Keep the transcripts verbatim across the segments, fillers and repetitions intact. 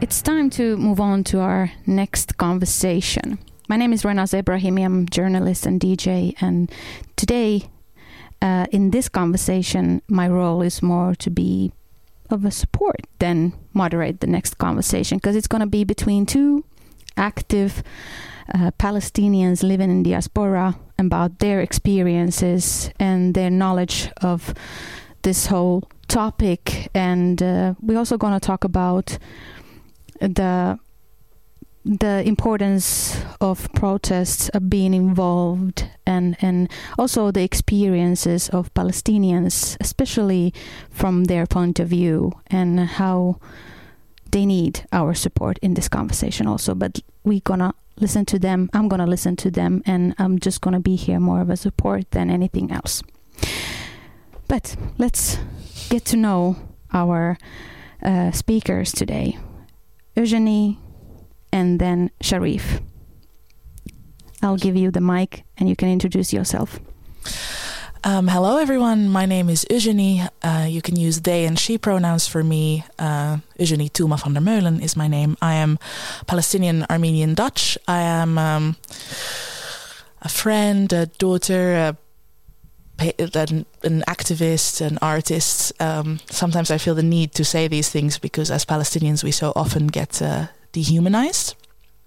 It's time to move on to our next conversation. My name is Renaz Ebrahimi. I'm a journalist and D J, and today uh, in this conversation my role is more to be of a support than moderate the next conversation, because it's going to be between two active uh, Palestinians living in diaspora about their experiences and their knowledge of this whole topic. And uh, we're also going to talk about the the importance of protests, of being involved, and and also the experiences of Palestinians, especially from their point of view, and how they need our support in this conversation also. But we're gonna listen to them. I'm gonna listen to them, and I'm just gonna be here more of a support than anything else. But let's get to know our uh, speakers today. Eugenie, and then Sharif. I'll give you the mic and you can introduce yourself. Um, hello, everyone. My name is Eugenie. Uh, you can use they and she pronouns for me. Uh, Eugenie Touma van der Meulen is my name. I am Palestinian, Armenian, Dutch. I am um, a friend, a daughter, a An, an activist, an artist. Um, sometimes I feel the need to say these things because as Palestinians we so often get uh, dehumanized.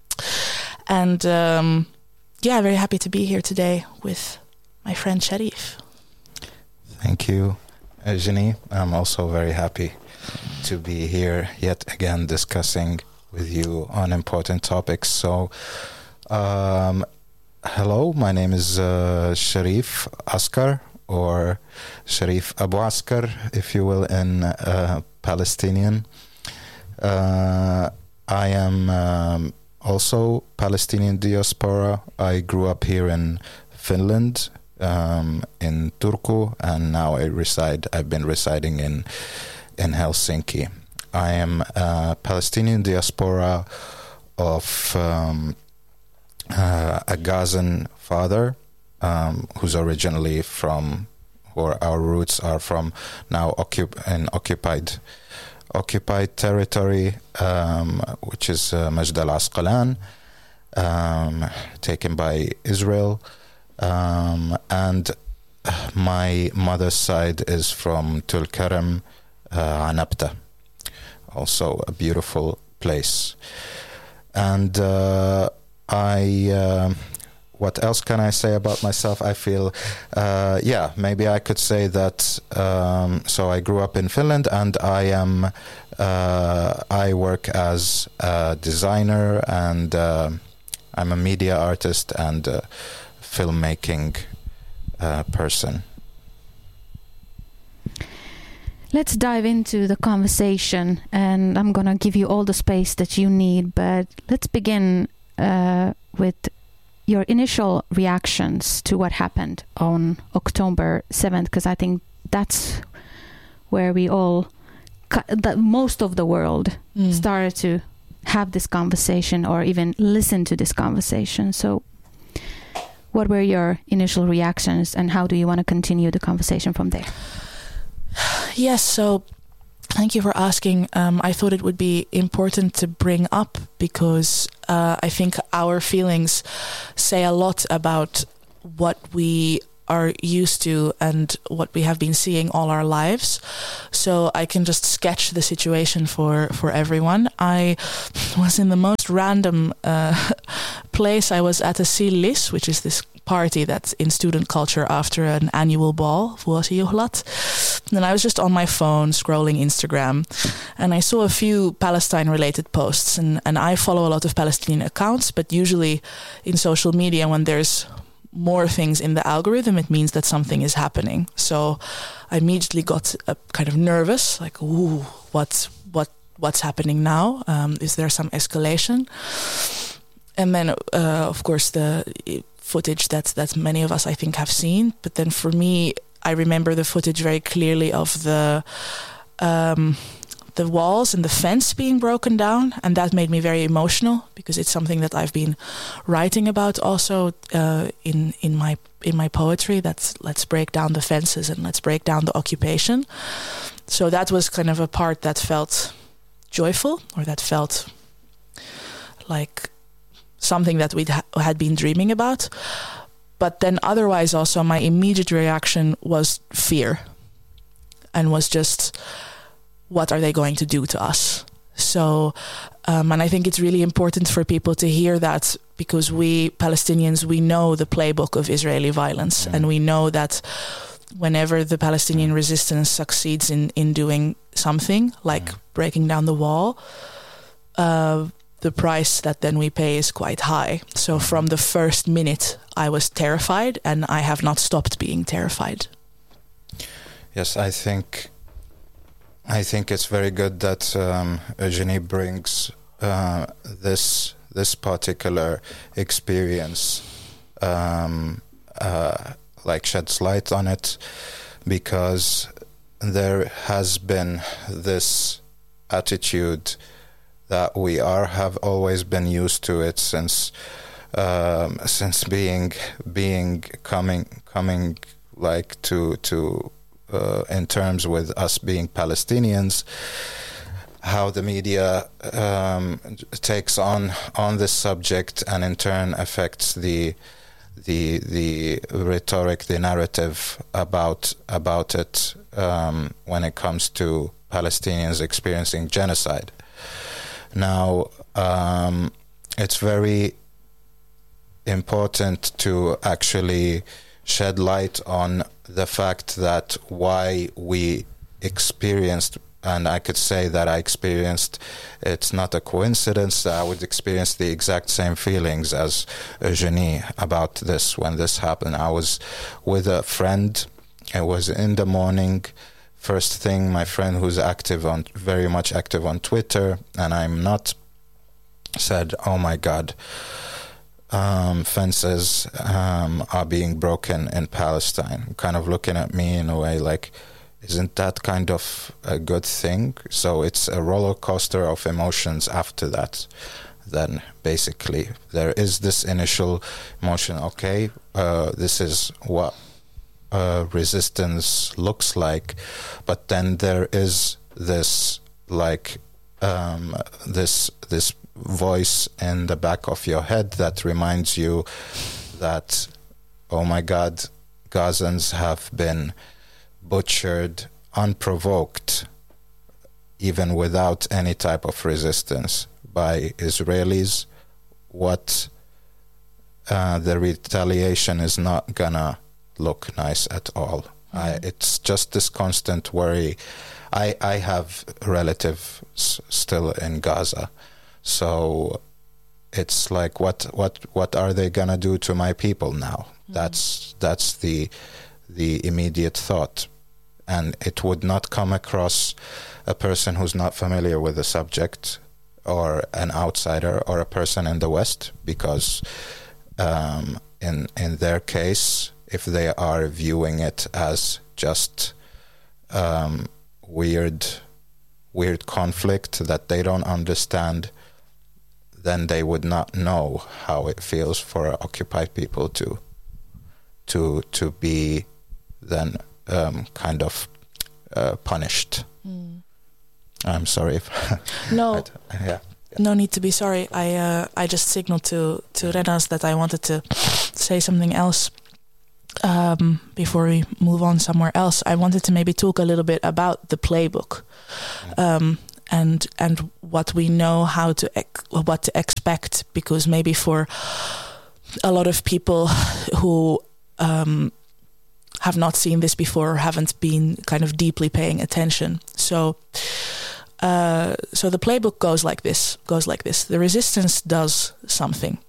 And um, yeah, very happy to be here today with my friend Sharif. Thank you, Eugenie. I'm also very happy to be here yet again discussing with you on important topics. So, um, hello, my name is uh, Sharif Askar, or Sharif Abu Askar, if you will, in uh, Palestinian. Uh, I am um, also Palestinian diaspora. I grew up here in Finland, um, in Turku, and now I reside. I've been residing in in Helsinki. I am a Palestinian diaspora of um, uh, a Gazan father, um, who's originally from, or our roots are from, now occup- in occupied occupied territory, um, which is uh, Majd al-Asqalan, um, taken by Israel. Um, and my mother's side is from Tulkarem, uh, Anabta, also a beautiful place. And uh, I... Uh, What else can I say about myself? I feel, uh, yeah, maybe I could say that, um, so I grew up in Finland, and I am, uh, I work as a designer, and uh, I'm a media artist and a filmmaking uh, person. Let's dive into the conversation, and I'm going to give you all the space that you need, but let's begin uh, with your initial reactions to what happened on October seventh, because I think that's where we all, that most of the world mm. started to have this conversation or even listen to this conversation. So what were your initial reactions, and how do you want to continue the conversation from there? Yes, so thank you for asking. Um, I thought it would be important to bring up because uh, I think our feelings say a lot about what we are used to and what we have been seeing all our lives. So I can just sketch the situation for, for everyone. I was in the most random uh, place. I was at a Sillis, which is this party that's in student culture after an annual ball, vuosijuhlat. And I was just on my phone scrolling Instagram, and I saw a few Palestine-related posts. And, and I follow a lot of Palestinian accounts, but usually in social media, when there's more things in the algorithm, it means that something is happening. So I immediately got uh, kind of nervous, like, ooh, what's what what's happening now? Um, is there some escalation? And then, uh, of course, the footage that that many of us, I think, have seen. But then for me, I remember the footage very clearly of the um, the walls and the fence being broken down, and that made me very emotional because it's something that I've been writing about also uh, in in my in my poetry. That's let's break down the fences and let's break down the occupation. So that was kind of a part that felt joyful, or that felt like something that we ha- had been dreaming about. But then otherwise also my immediate reaction was fear, and was just, what are they going to do to us? So, um, and I think it's really important for people to hear that, because we Palestinians, we know the playbook of Israeli violence, mm. and we know that whenever the Palestinian resistance succeeds in, in doing something, like mm. breaking down the wall, uh, the price that then we pay is quite high. So from the first minute, I was terrified, and I have not stopped being terrified. Yes, I think I think it's very good that um, Eugenie brings uh, this this particular experience, um, uh, like sheds light on it, because there has been this attitude that we are have always been used to it since um, since being being coming coming like to to uh, in terms with us being Palestinians, how the media um, takes on on this subject and in turn affects the the the rhetoric, the narrative about about it um, when it comes to Palestinians experiencing genocide. Now, um, it's very important to actually shed light on the fact that why we experienced, and I could say that I experienced, it's not a coincidence that I would experience the exact same feelings as Eugenie about this when this happened. I was with a friend, it was in the morning. First thing, my friend who's active on, very much active on Twitter, and I'm not, said, "Oh my God, um, fences um, are being broken in Palestine." Kind of looking at me in a way like, isn't that kind of a good thing? So it's a roller coaster of emotions after that. Then basically there is this initial emotion, okay, uh, this is what Uh, resistance looks like, but then there is this like um, this this voice in the back of your head that reminds you that, oh my God, Gazans have been butchered unprovoked, even without any type of resistance, by Israelis. What uh, the retaliation is not gonna look nice at all. Mm. I, it's just this constant worry. I I have relatives still in Gaza, so it's like, what what what are they gonna do to my people now? Mm. That's that's the the immediate thought, and it would not come across a person who's not familiar with the subject, or an outsider, or a person in the West, because um, in in their case, if they are viewing it as just um, weird, weird conflict that they don't understand, then they would not know how it feels for occupied people to, to, to be then um, kind of uh, punished. Mm. I'm sorry if no, yeah. Yeah. No need to be sorry. I uh, I just signaled to to Renas that I wanted to say something else. Um, before we move on somewhere else, I wanted to maybe talk a little bit about the playbook, um, and and what we know how to ex- what to expect, because maybe for a lot of people who um, have not seen this before or haven't been kind of deeply paying attention. So, uh, so the playbook goes like this: goes like this. The resistance does something,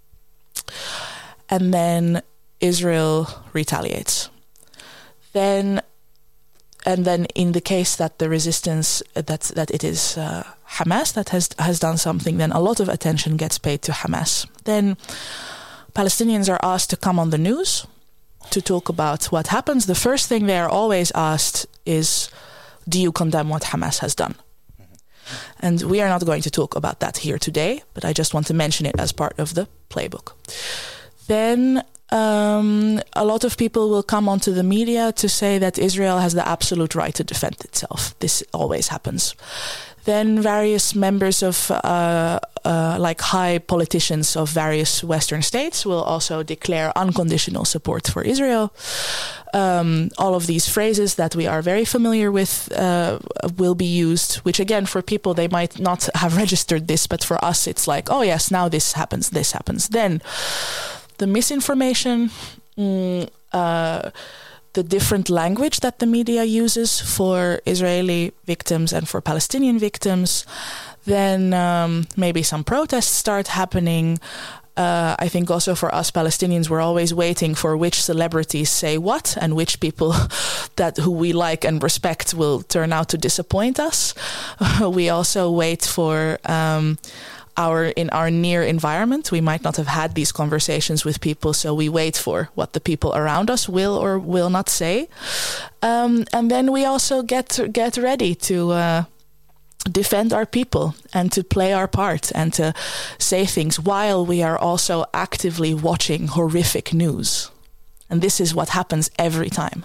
and then Israel retaliates. Then, and then in the case that the resistance, that that it is uh, Hamas that has has done something, then a lot of attention gets paid to Hamas. Then Palestinians are asked to come on the news to talk about what happens. The first thing they are always asked is, do you condemn what Hamas has done? And we are not going to talk about that here today, but I just want to mention it as part of the playbook. Then Um, a lot of people will come onto the media to say that Israel has the absolute right to defend itself. This always happens. then various members of uh, uh, like high politicians of various Western states will also declare unconditional support for Israel. Um, all of these phrases that we are very familiar with uh, will be used, which again, for people, they might not have registered this, but for us, it's like, oh yes, now this happens, this happens. Then the misinformation, mm, uh, the different language that the media uses for Israeli victims and for Palestinian victims, then um, maybe some protests start happening. Uh, I think also for us Palestinians, we're always waiting for which celebrities say what and which people that who we like and respect will turn out to disappoint us. We also wait for um, our in our near environment. We might not have had these conversations with people, so we wait for what the people around us will or will not say. Um, and then we also get get ready to uh, defend our people and to play our part and to say things while we are also actively watching horrific news. And this is what happens every time.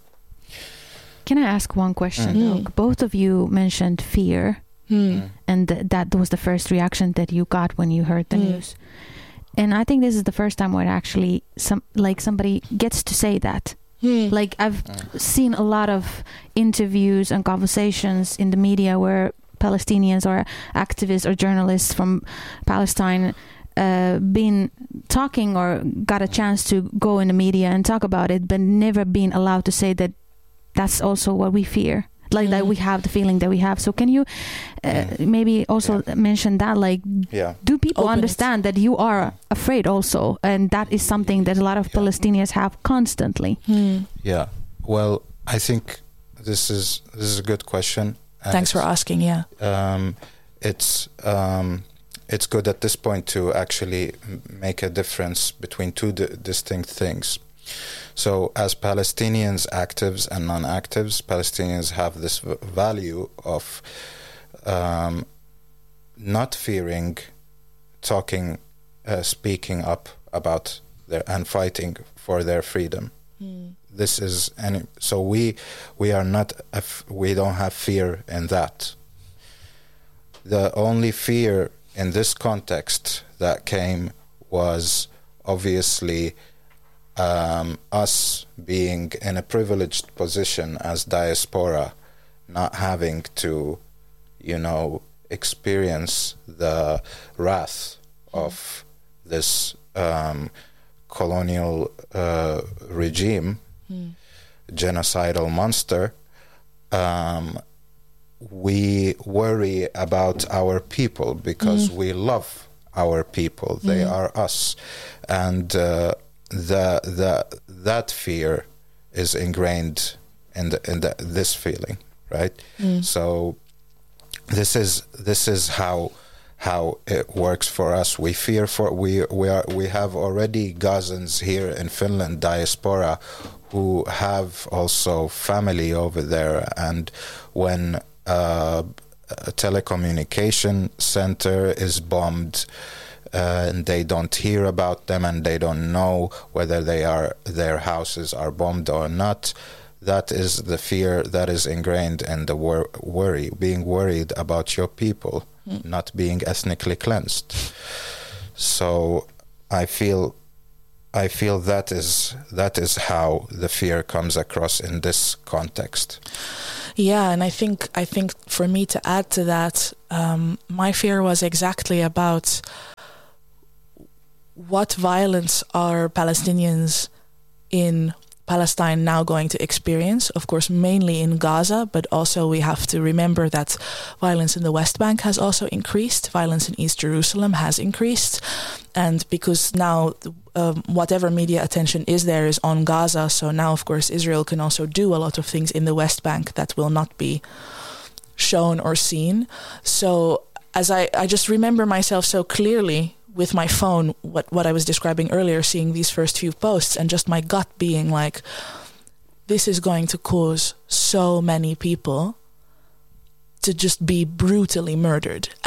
Can I ask one question? Mm. Both of you mentioned fear, Mm. and th- that was the first reaction that you got when you heard the Mm. news. And I think this is the first time where actually some like somebody gets to say that. Mm. Like I've seen a lot of interviews and conversations in the media where Palestinians or activists or journalists from Palestine uh, been talking or got a chance to go in the media and talk about it, but never been allowed to say that that's also what we fear. Like Mm. that we have the feeling that we have. So can you uh, maybe also Yeah. mention that? Like, Yeah. do people Open it. understand that you are afraid also? And that is something that a lot of Yeah. Palestinians have constantly. Mm. Yeah. Well, I think this is this is a good question. And Thanks for it's- asking. Yeah. Um, it's um, it's good at this point to actually m- make a difference between two di- distinct things. So, as Palestinians, actives and non-actives, Palestinians have this v- value of um, not fearing, talking, uh, speaking up about their and fighting for their freedom. Mm. This is any so we we are not af- we don't have fear in that. The only fear in this context that came was obviously um, us being in a privileged position as diaspora, not having to, you know, experience the wrath of this um, colonial uh, regime, Mm. genocidal monster. Um, we worry about our people because Mm. we love our people. They Mm. are us, and uh, the the that fear is ingrained in the in the, this feeling, right? Mm. So this is this is how how it works for us. We fear for we we are we have already Gazans here in Finland, diaspora, who have also family over there, and when uh, a telecommunication center is bombed, uh, and they don't hear about them, and they don't know whether they are their houses are bombed or not. That is the fear that is ingrained in the wor- worry, being worried about your people mm. not being ethnically cleansed. So I feel, I feel that is that is how the fear comes across in this context. Yeah, and I think I think for me to add to that, um, my fear was exactly about what violence are Palestinians in Palestine now going to experience, of course, mainly in Gaza, but also we have to remember that violence in the West Bank has also increased, violence in East Jerusalem has increased, and because now um, whatever media attention is there is on Gaza, so now, of course, Israel can also do a lot of things in the West Bank that will not be shown or seen. So as I, I just remember myself so clearly with my phone, what, what I was describing earlier, seeing these first few posts and just my gut being like, this is going to cause so many people to just be brutally murdered.